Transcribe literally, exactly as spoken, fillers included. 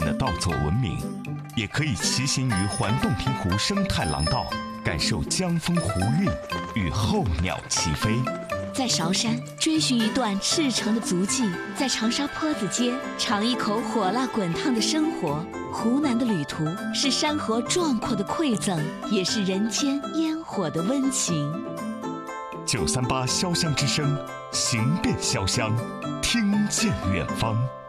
前的稻作文明，也可以骑行于环洞庭湖生态廊道，感受江风湖韵与候鸟齐飞。 在韶山追寻一段赤诚的足迹，在长沙坡子街尝一口火辣滚烫的生活。湖南的旅途是山河壮阔的馈赠，也是人间烟火的温情。 九三八潇湘之声，行遍潇湘，听见远方。